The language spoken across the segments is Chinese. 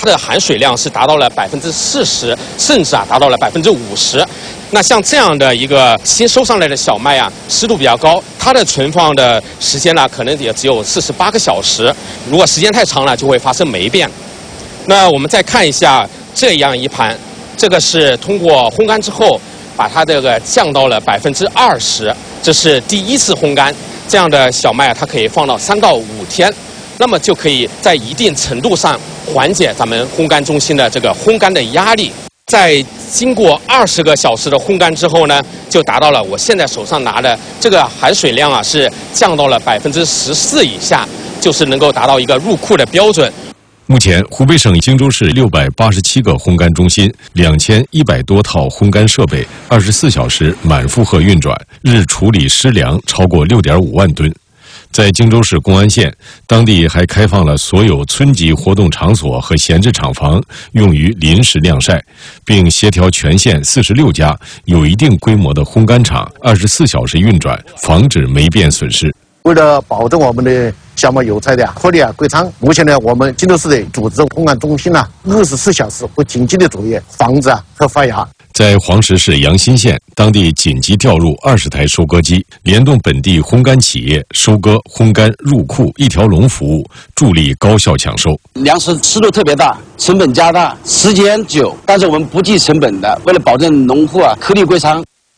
它的含水量是达到了40%，甚至达到了50%。那像这样的一个新收上来的小麦啊，湿度比较高，它的存放的时间呢，可能也只有48个小时。如果时间太长了，就会发生霉变。那我们再看一下这样一盘，这个是通过烘干之后，把它这个降到了20%，这是第一次烘干。这样的小麦它可以放到3到5天，那么就可以在一定程度上缓解咱们烘干中心的这个烘干的压力。在经过20个小时的烘干之后呢，就达到了我现在手上拿的这个含水量啊，是降到了14%以下，就是能够达到一个入库的标准。 目前，湖北省荆州市687个烘干中心，2100多套烘干设备，24小时满负荷运转，日处理湿粮超过6.5万吨。在荆州市公安县，当地还开放了所有村级活动场所和闲置厂房，用于临时晾晒，并协调全县46家有一定规模的烘干厂24小时运转，防止霉变损失。 为了保证我们的小麦油菜的合理归仓，目前呢，我们荆州市的组织烘干中心24小时不停机的作业，防止和发芽。 在黄石市阳新县，当地紧急调入20台收割机，联动本地烘干企业，收割、烘干、入库一条龙服务，助力高效抢收。 粮食湿度特别大，成本加大，时间久，但是我们不计成本的，为了保证农户颗粒归仓。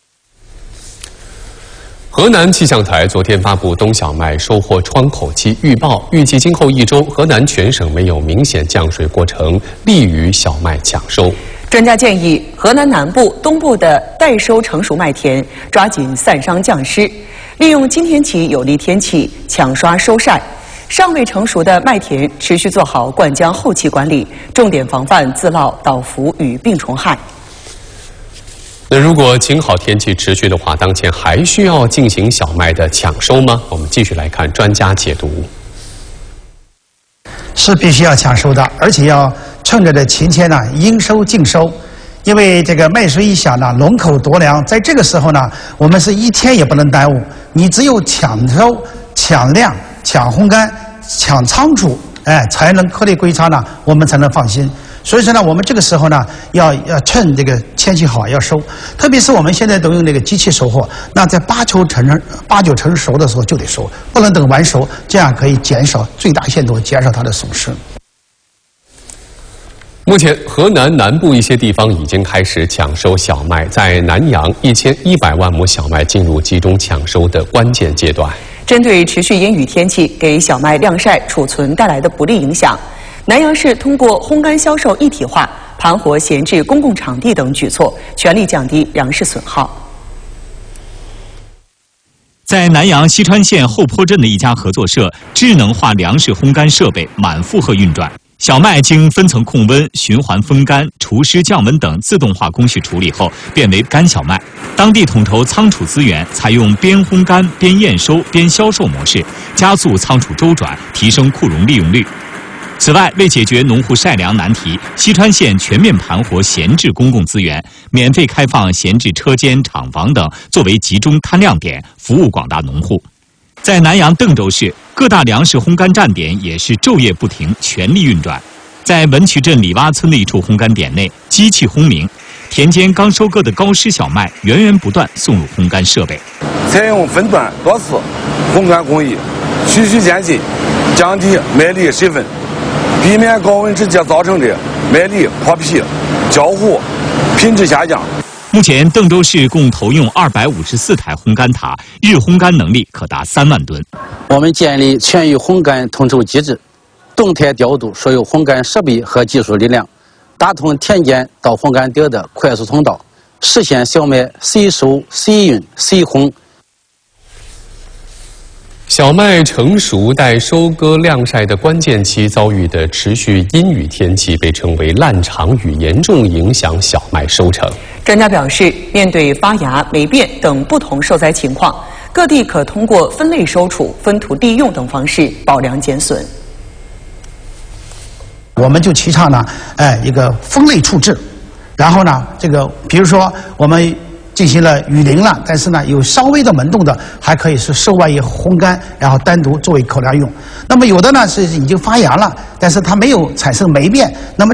河南气象台昨天发布冬小麦收获窗口期预报，预计今后1周，河南全省没有明显降水过程，利于小麦抢收。 专家建议，河南南部、东部的待收成熟麦田抓紧散伤降湿，利用今天起有利天气抢刷收晒；尚未成熟的麦田持续做好灌浆后期管理，重点防范自涝、倒伏与病虫害。 那如果晴好天气持续的话，当前还需要进行小麦的抢收吗？我们继续来看专家解读。 是必须要抢收的，而且要趁着这晴天应收尽收，因为这个麦穗一响龙口夺粮，在这个时候我们是一天也不能耽误。你只有抢收、抢晾、抢烘干、抢仓储，才能颗粒归仓我们才能放心。所以说我们这个时候要趁这个天气好要收，特别是我们现在都用这个机器收获，那在8、9成熟的时候就得收，不能等完熟，这样可以减少最大限度减少它的损失。 目前，河南南部一些地方已经开始抢收小麦，在南阳，1100万亩小麦进入集中抢收的关键阶段。 针对持续阴雨天气给小麦晾晒、储存带来的不利影响，南阳市通过烘干销售一体化、盘活闲置公共场地等举措，全力降低粮食损耗。 在南阳西川县后坡镇的一家合作社，智能化粮食烘干设备满负荷运转。小麦经分层控温、循环风干、除湿降温等自动化工序处理后，变为干小麦。当地统筹仓储资源，采用边烘干边验收边销售模式，加速仓储周转，提升库容利用率。此外，为解决农户晒粮难题，西川县全面盘活闲置公共资源，免费开放闲置车间、厂房等作为集中摊晾点，服务广大农户。在南阳邓州市，各大粮食烘干站点也是昼夜不停，全力运转。在文渠镇李洼村的一处烘干点内，机器轰鸣，田间刚收割的高湿小麦源源不断送入烘干设备。 采用分段多次烘干工艺，循序渐进，降低麦粒水分，避免高温直接造成的麦粒脱皮、焦糊、品质下降。 目前，邓州市共投用254台烘干塔，日烘干能力可达3万吨。 我们建立全域烘干统筹机制，动态调度所有烘干设备和技术力量，打通田间到烘干点的快速通道，实现小麦随收、随运、随烘。 小麦成熟待收割晾晒的关键期遭遇的持续阴雨天气，被称为烂场雨，严重影响小麦收成。 专家表示，面对发芽、霉变等不同受灾情况，各地可通过分类收储、分土利用等方式保粮减损。 我们就提倡一个分类处置，然后这个比如说我们进行了雨淋了，但是有稍微的萌动的，还可以是收完以后烘干，然后单独作为口粮用。那么有的是已经发芽了，但是它没有产生霉变，那么